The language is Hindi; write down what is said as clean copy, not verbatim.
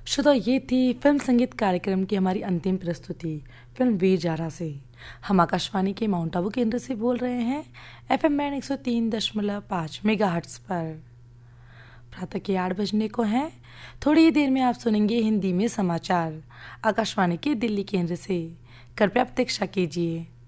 श्रोता, ये थी फिल्म संगीत कार्यक्रम की हमारी अंतिम प्रस्तुति फिल्म वीर जारा से। हम आकाशवाणी के माउंट आबू केंद्र से बोल रहे हैं FM बैंड 103.5 मेगाहर्ट्ज पर। प्रातः के 8 बजने को हैं। थोड़ी ही देर में आप सुनेंगे हिंदी में समाचार आकाशवाणी के दिल्ली केंद्र से। कृपया प्रतीक्षा कीजिए।